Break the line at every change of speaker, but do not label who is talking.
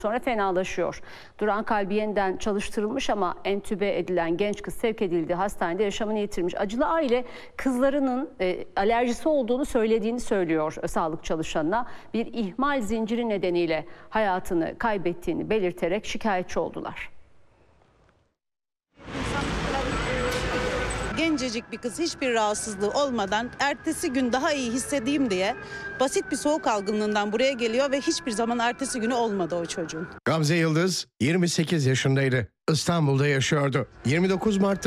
sonra fenalaşıyor. Duran kalbi yeniden çalıştırılmış ama entübe edilen genç kız sevk edildiği hastanede yaşamını yitirmiş. Acılı aile kızlarının alerjisi olduğunu söylediğini söylüyor sağlık çalışanına. Bir ihmal zinciri nedeniyle hayatını kaybettiğini belirterek şikayetçi oldular.
Gencecik bir kız hiçbir rahatsızlığı olmadan ertesi gün daha iyi hissedeyim diye basit bir soğuk algınlığından buraya geliyor ve hiçbir zaman ertesi günü olmadı o çocuğun.
Gamze Yıldız 28 yaşındaydı. İstanbul'da yaşıyordu. 29 Mart'ta